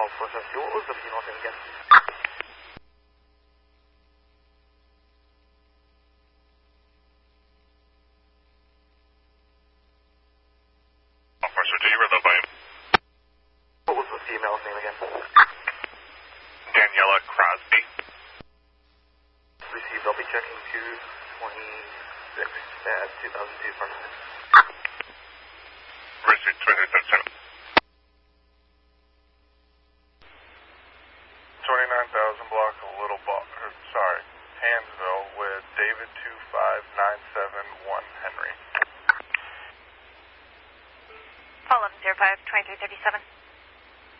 450. What was the female name again? Officer, do you read the plane? What was the female's name again? Daniela Crosby. Received. I'll be checking 226 at 2002 for minutes. Received 2037. 29,000 block of Hansville with David 25971 Henry. Paul 1105, 2337.